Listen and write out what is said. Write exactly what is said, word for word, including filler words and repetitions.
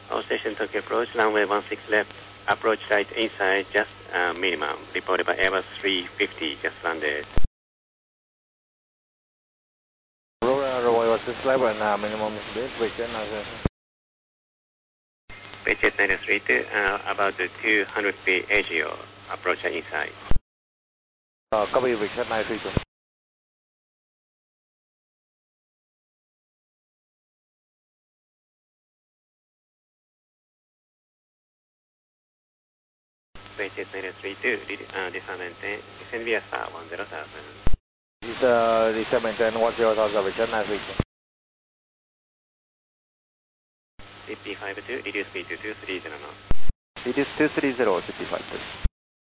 All station Tokyo approach, runway one six left, approach right inside, just uh, minimum. Reported by Airbus three fifty, just landed. Runway one six left and uh, minimum speed, Vietjet nine Vietjet nine three two, uh, about the two hundred feet A G O, approach right inside. Uh, copy Vietjet nine three two. Vietjet nine three two, uh, descend maintain, descend via star one zero thousand. This uh, descend maintain one zero thousand, Vietjet nine three two. C P five two, reduce speed to two three zero knots. Reduce two three zero, C P five two.